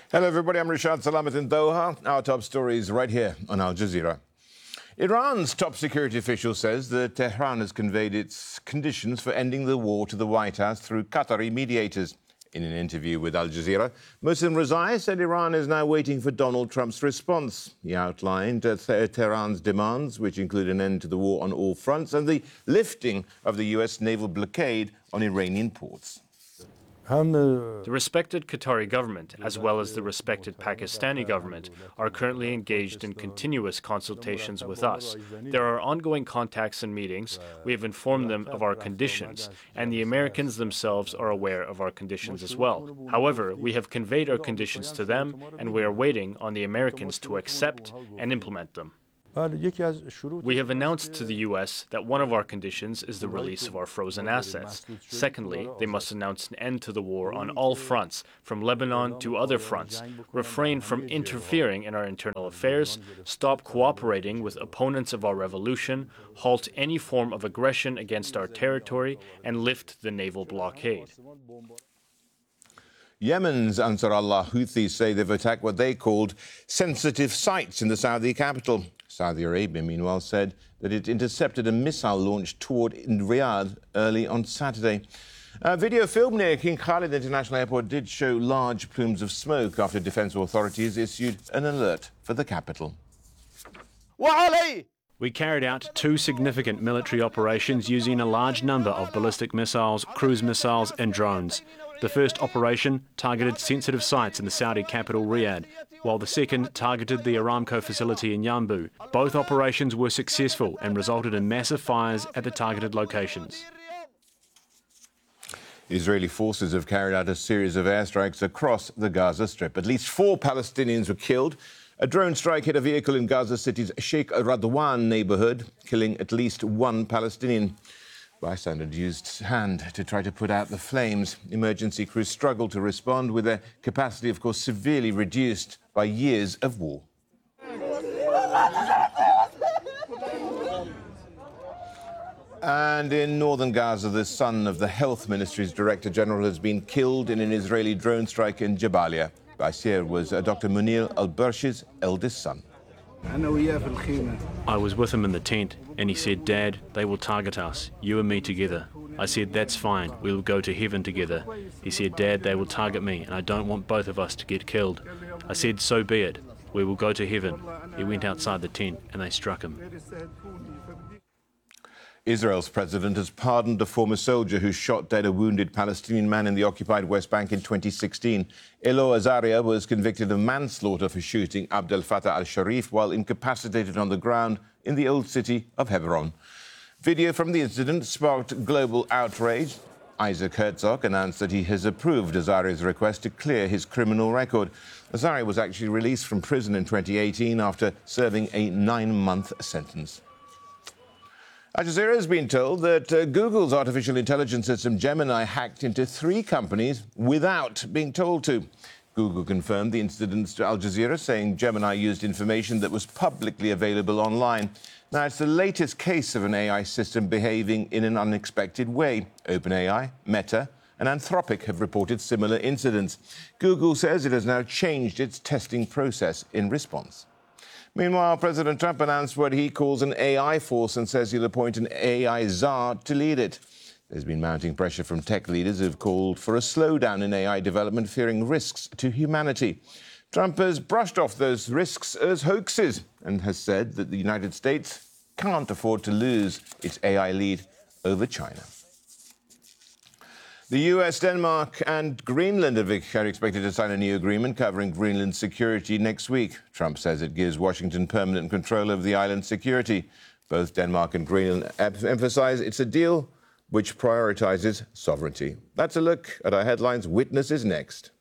Hello, everybody. I'm Rashad Salamat in Doha. Our top stories right here on Al Jazeera. Iran's top security official says that Tehran has conveyed its conditions for ending the war to the White House through Qatari mediators. In an interview with Al Jazeera, Mohsen Rezai said Iran is now waiting for Donald Trump's response. He outlined Tehran's demands, which include an end to the war on all fronts and the lifting of the U.S. naval blockade on Iranian ports. The respected Qatari government, as well as the respected Pakistani government, are currently engaged in continuous consultations with us. There are ongoing contacts and meetings. We have informed them of our conditions, and the Americans themselves are aware of our conditions as well. However, we have conveyed our conditions to them, and we are waiting on the Americans to accept and implement them. We have announced to the U.S. that one of our conditions is the release of our frozen assets. Secondly, they must announce an end to the war on all fronts, from Lebanon to other fronts, refrain from interfering in our internal affairs, stop cooperating with opponents of our revolution, halt any form of aggression against our territory, and lift the naval blockade. Yemen's Ansar Allah Houthis say they've attacked what they called sensitive sites in the Saudi capital. Saudi Arabia, meanwhile, said that it intercepted a missile launched toward Riyadh early on Saturday. A video filmed near King Khalid International Airport did show large plumes of smoke after defence authorities issued an alert for the capital. We carried out two significant military operations using a large number of ballistic missiles, cruise missiles and drones. The first operation targeted sensitive sites in the Saudi capital Riyadh, while the second targeted the Aramco facility in Yanbu. Both operations were successful and resulted in massive fires at the targeted locations. Israeli forces have carried out a series of airstrikes across the Gaza Strip. At least 4 Palestinians were killed. A drone strike hit a vehicle in Gaza City's Sheikh Radwan neighbourhood, killing at least 1 Palestinian. Bystanders used hand to try to put out the flames. Emergency crews struggled to respond, with their capacity, of course, severely reduced by years of war. And in northern Gaza, the son of the Health Ministry's Director General has been killed in an Israeli drone strike in Jabalia. Basir was Dr. Munir al-Bursh's eldest son. I was with him in the tent, and he said, "Dad, they will target us, you and me together." I said, "That's fine, we will go to heaven together." He said, "Dad, they will target me, and I don't want both of us to get killed." I said, "So be it, we will go to heaven." He went outside the tent, and they struck him. Israel's president has pardoned a former soldier who shot dead a wounded Palestinian man in the occupied West Bank in 2016. Elo Azaria was convicted of manslaughter for shooting Abdel Fattah al-Sharif while incapacitated on the ground in the old city of Hebron. Video from the incident sparked global outrage. Isaac Herzog announced that he has approved Azaria's request to clear his criminal record. Azaria was actually released from prison in 2018 after serving a 9-month sentence. Al Jazeera has been told that Google's artificial intelligence system Gemini hacked into 3 companies without being told to. Google confirmed the incidents to Al Jazeera, saying Gemini used information that was publicly available online. Now, it's the latest case of an AI system behaving in an unexpected way. OpenAI, Meta, and Anthropic have reported similar incidents. Google says it has now changed its testing process in response. Meanwhile, President Trump announced what he calls an AI force and says he'll appoint an AI czar to lead it. There's been mounting pressure from tech leaders who've called for a slowdown in AI development, fearing risks to humanity. Trump has brushed off those risks as hoaxes and has said that the United States can't afford to lose its AI lead over China. The US, Denmark and Greenland are expected to sign a new agreement covering Greenland's security next week. Trump says it gives Washington permanent control over the island's security. Both Denmark and Greenland emphasize it's a deal which prioritizes sovereignty. That's a look at our headlines. Witness is next.